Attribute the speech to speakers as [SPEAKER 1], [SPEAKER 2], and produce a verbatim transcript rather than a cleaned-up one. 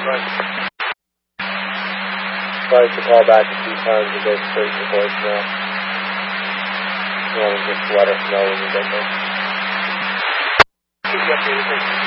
[SPEAKER 1] Right.
[SPEAKER 2] Tries to call back a few times and goes straight to voicemail. You want to just let us know when you get there.
[SPEAKER 1] Keep you updated.